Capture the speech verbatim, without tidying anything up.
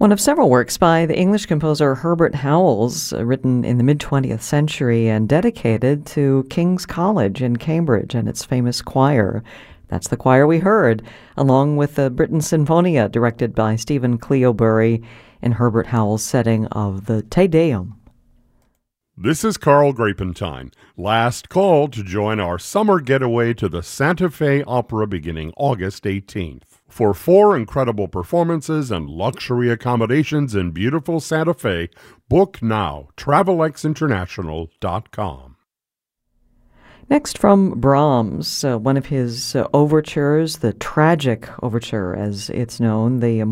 One of several works by the English composer Herbert Howells, uh, written in the mid-twentieth century and dedicated to King's College in Cambridge and its famous choir. That's the choir we heard, along with the Britten Sinfonia, directed by Stephen Cleobury, in Herbert Howells' setting of the Te Deum. This is Carl Grapentine. Last call to join our summer getaway to the Santa Fe Opera beginning August eighteenth. For four incredible performances and luxury accommodations in beautiful Santa Fe, book now, travel x international dot com. Next from Brahms, uh, one of his uh, overtures, the tragic overture as it's known, the